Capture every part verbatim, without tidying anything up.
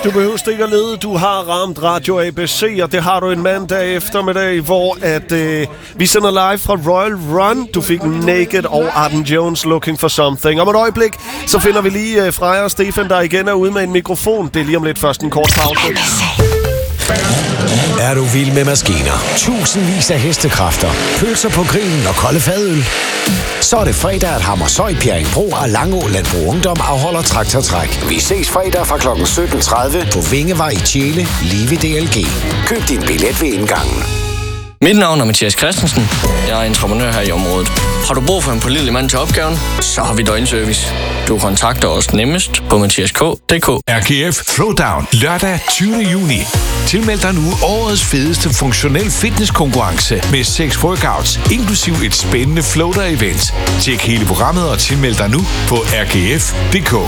Du behøver ikke at lede. Du har ramt Radio A B C, og det har du en mandag eftermiddag, hvor at, øh, vi sender live fra Royal Run. Du fik Naked og Arden Jones Looking for Something. Om et øjeblik, så finder vi lige øh, Freja og Stefan, der igen er ude med en mikrofon. Det er lige om lidt først en kort pause. Er du vild med maskiner? Tusindvis af hestekræfter, pølser på grillen og kolde fadøl? Så er det fredag, at Hammershøj, Bjerringbro og Langå Landbrug Ungdom afholder Traktortræk. Vi ses fredag fra klokken sytten tredive på Vingevej i Tjele, lige ved D L G. Køb din billet ved indgangen. Mit navn er Mathias Christensen. Jeg er entreprenør her i området. Har du brug for en pålidelig mand til opgaven, så har vi døgnservice. Du kontakter os nemmest på mathias k punktum d k. R G F Throwdown lørdag tyvende juni. Tilmeld dig nu årets fedeste funktionel fitnesskonkurrence med seks workouts, inklusiv et spændende floater-event. Tjek hele programmet og tilmeld dig nu på r g f punktum d k.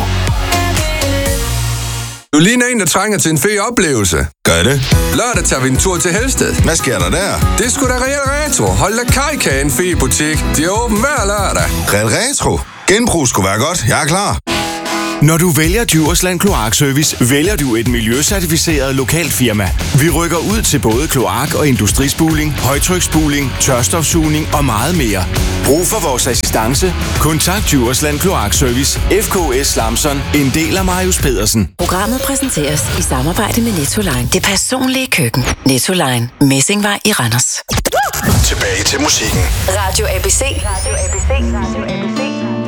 Du ligner en, der trænger til en fed oplevelse. Gør det? Lørdag tager vi en tur til Helsted. Hvad sker der der? Det er sgu da Real Retro. Hold da kajka, en fed butik. De er åben hver lørdag. Real Retro? Genbrug skulle være godt. Jeg er klar. Når du vælger Djursland Kloakservice, vælger du et miljøcertificeret lokalt firma. Vi rykker ud til både kloak- og industrispuling, højtryksspuling, tørstofsugning og meget mere. Brug for vores assistance? Kontakt Djursland Kloakservice, F K S Lamson, en del af Marius Pedersen. Programmet præsenteres i samarbejde med Nettoline. Det personlige køkken. Nettoline. Messingvej i Randers. Tilbage til musikken. Radio A B C. Radio A B C. Radio A B C.